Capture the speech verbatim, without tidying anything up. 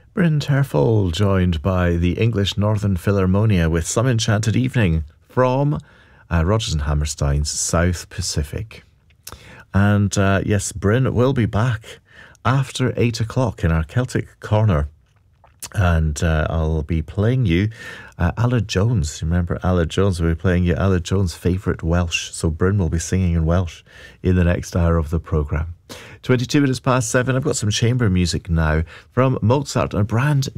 Bryn Terfel, joined by the English Northern Philharmonia with Some Enchanted Evening from uh, Rodgers and Hammerstein's South Pacific. And uh, yes, Bryn will be back after eight o'clock in our Celtic Corner. And uh, I'll be playing you uh, Aled Jones. Remember Aled Jones? We'll be playing you Aled Jones' favourite Welsh. So Bryn will be singing in Welsh in the next hour of the programme. twenty-two minutes past seven. I've got some chamber music now from Mozart, a brand